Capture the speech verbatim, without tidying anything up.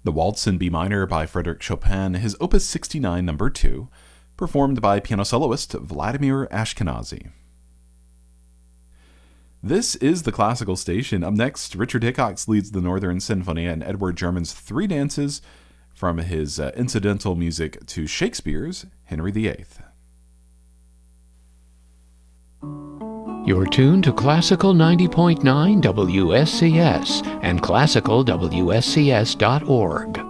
The Waltz in B minor by Frédéric Chopin, his Opus sixty-nine number two, performed by piano soloist Vladimir Ashkenazy. This is the Classical Station. Up next, Richard Hickox leads the Northern Symphony and Edward German's Three Dances from his uh, incidental music to Shakespeare's Henry the Eighth. You're tuned to Classical ninety point nine W S C S and classical W S C S dot org.